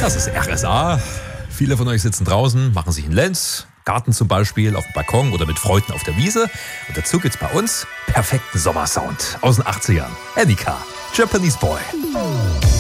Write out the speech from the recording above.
Das ist RSA. Viele von euch sitzen draußen, machen sich einen Lenz, Garten zum Beispiel, auf dem Balkon oder mit Freunden auf der Wiese. Und dazu gibt's bei uns perfekten Sommersound aus den 80ern. Annika, Japanese Boy.